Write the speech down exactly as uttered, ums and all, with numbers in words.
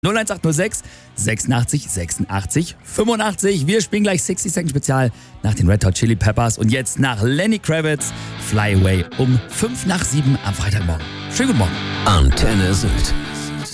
null eins acht null sechs sechsundachtzig sechsundachtzig fünfundachtzig. Wir spielen gleich sechzig Second Spezial nach den Red Hot Chili Peppers und jetzt nach Lenny Kravitz, Fly Away um fünf nach sieben am Freitagmorgen. Schönen guten Morgen. Antenne Sylt.